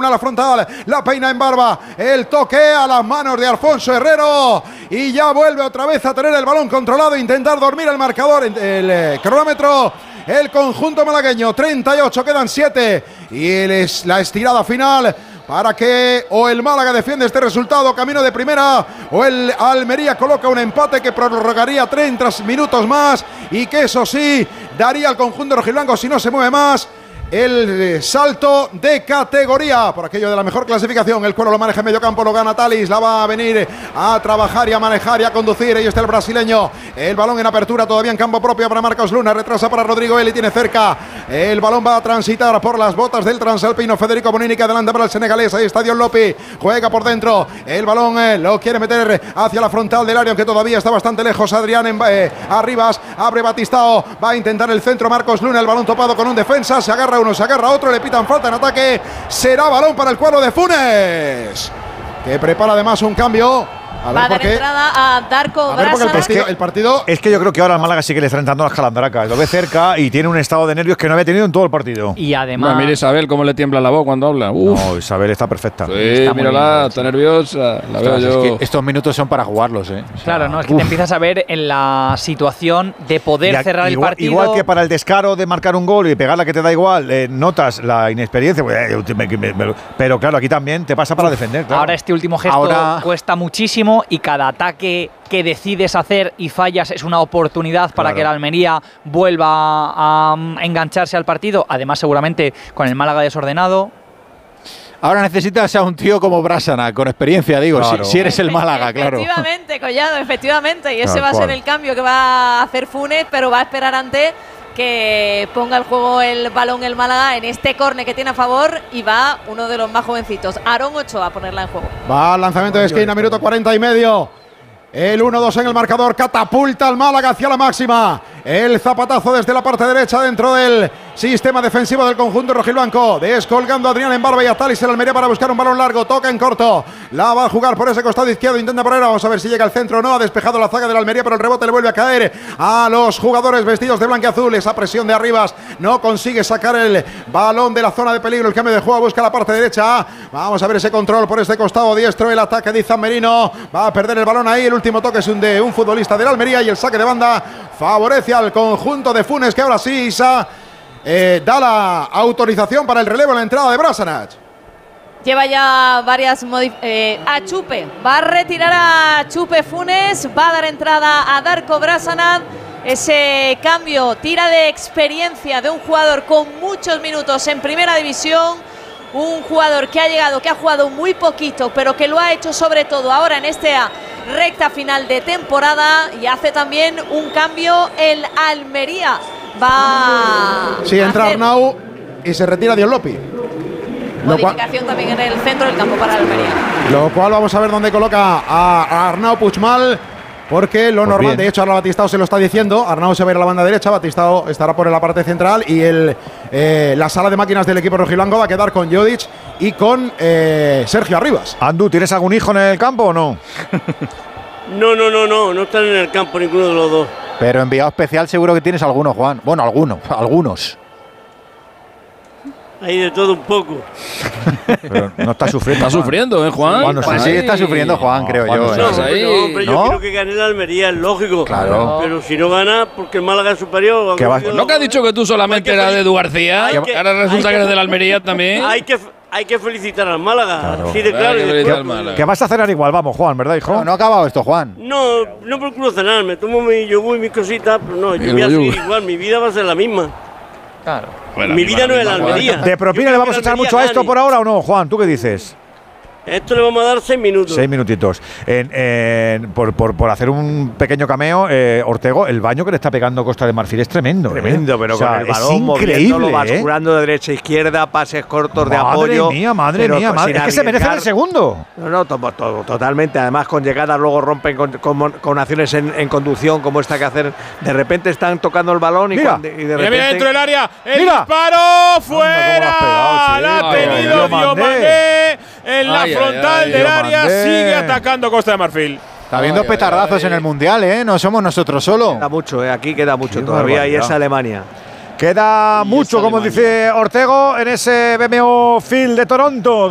una a la frontal, la peina en barba, el toque a las manos de Alfonso Herrero y ya vuelve otra vez a tener el balón controlado, intentar dormir el marcador, el cronómetro. El conjunto malagueño, 38, quedan 7 y la estirada final para que o el Málaga defiende este resultado camino de primera o el Almería coloca un empate que prorrogaría 30 minutos más y que eso sí daría al conjunto rojiblanco, si no se mueve más, el salto de categoría por aquello de la mejor clasificación. El cuero lo maneja en medio campo, lo gana Talis, la va a venir a trabajar y a manejar y a conducir. Ahí está el brasileño, el balón en apertura todavía en campo propio para Marcos Luna, retrasa para Rodrigo Eli, tiene cerca, el balón va a transitar por las botas del transalpino Federico Bonini, que adelanta para el senegalés. Ahí está Dion Lopi, juega por dentro, el balón lo quiere meter hacia la frontal del área, aunque todavía está bastante lejos. Adrián Arribas, abre Batistao, va a intentar el centro Marcos Luna, el balón topado con un defensa, se agarra uno, se agarra otro, le pitan falta en ataque, será balón para el cuadro de Funes, que prepara además un cambio. Va a dar entrada a Darko Brasana. El partido es que yo creo que ahora al Málaga sí que le está entrando las calandracas. Lo ve cerca y tiene un estado de nervios que no había tenido en todo el partido. Y además… Mira Isabel cómo le tiembla la voz cuando habla. No, Isabel está perfecta. Sí, está mírala, está nerviosa. La veo yo. Es que estos minutos son para jugarlos, ¿eh? O sea, claro, no, es que te empiezas a ver en la situación de poder cerrar el partido. Igual que para el descaro de marcar un gol y pegarla que te da igual, notas la inexperiencia. Pero claro, aquí también te pasa para defender. Claro. Ahora este último gesto cuesta muchísimo y cada ataque que decides hacer y fallas es una oportunidad para que la Almería vuelva a engancharse al partido. Además, seguramente con el Málaga desordenado. Ahora necesitas a un tío como Brasana, con experiencia, digo, claro. si eres el Málaga, claro. Efectivamente, Collado, efectivamente. Y ese va a ser el cambio que va a hacer Funes, pero va a esperar antes que ponga el juego el balón el Málaga en este córner que tiene a favor y va uno de los más jovencitos, Aarón Ochoa, a ponerla en juego. Va al lanzamiento de esquina, minuto 40 y medio. El 1-2 en el marcador, catapulta al Málaga hacia la máxima. El zapatazo desde la parte derecha dentro del sistema defensivo del conjunto rojiblanco. Descolgando a Adrián en barba y a Talis en Almería para buscar un balón largo. Toca en corto. La va a jugar por ese costado izquierdo. Intenta poner. Vamos a ver si llega al centro o no. Ha despejado la zaga de la Almería, pero el rebote le vuelve a caer a los jugadores vestidos de blanquiazul. Esa presión de Arribas no consigue sacar el balón de la zona de peligro. El cambio de juego busca la parte derecha. Vamos a ver ese control por este costado diestro. El ataque de Izan Merino. Va a perder el balón ahí. El último toque es de un futbolista de la Almería y el saque de banda favorece al conjunto de Funes, que ahora sí Isa da la autorización para el relevo en la entrada de Brasanac. Lleva ya varias a Chupe, va a retirar a Chupe Funes, va a dar entrada a Darko Brasanac. Ese cambio tira de experiencia de un jugador con muchos minutos en primera división, un jugador que ha llegado, que ha jugado muy poquito, pero que lo ha hecho sobre todo ahora en esta recta final de temporada, y hace también un cambio el Almería. Sí, entra Arnau y se retira Dion Lopi. Modificación también en el centro del campo para Almería. Lo cual vamos a ver dónde coloca a Arnau Puigmal, porque lo normal, de hecho ahora Batistao se lo está diciendo, Arnau se va a ir a la banda derecha, Batistao estará por la parte central y la sala de máquinas del equipo rojiblanco va a quedar con Jodic y con Sergio Arribas. Andu, ¿tienes algún hijo en el campo o no? No están en el campo ninguno de los dos. Pero enviado especial seguro que tienes alguno, Juan. Bueno, algunos. Hay de todo un poco. Pero no está sufriendo. Está sufriendo, Juan. Bueno, sí está sufriendo Juan, creo yo. Hombre, yo quiero que gane la Almería, es lógico. Claro. Pero si no gana, porque el Málaga es superior. ¿No que has dicho que tú solamente eras de Edu García? Ahora resulta que eres de la Almería también. Hay que felicitar al Málaga. Claro. Sí, de claro. Que vas a cenar igual, vamos, Juan, ¿verdad, hijo? No ha acabado esto, Juan. No procuro cenar, me tomo mi yogur y mis cositas, pero no, yo voy a seguir igual, mi vida va a ser la misma. Claro. Bueno, mi vida no es la Almería. ¿De propina le vamos a echar mucho a esto por ahora o no, Juan? ¿Tú qué dices? Esto le vamos a dar 6 minutos. 6 minutitos. Por hacer un pequeño cameo, Ortego, el baño que le está pegando Costa de Marfil es tremendo. Tremendo, pero con el balón es increíble, basculando de derecha a izquorda, pases cortos de apoyo. Madre mía. Es que se merece el segundo. No, totalmente. Además, con llegadas luego rompen con acciones en conducción como esta que hacen. De repente están tocando el balón y de repente… Mira, dentro del área. ¡El disparo! ¡Fuera! ¡La ha tenido Diomandé! En la frontal del área, sigue atacando Costa de Marfil. Está habiendo petardazos en el Mundial, ¿eh? No somos nosotros solo. Queda mucho, aquí queda mucho todavía y es Alemania. Queda mucho, como dice Ortego, en ese BMO Field de Toronto.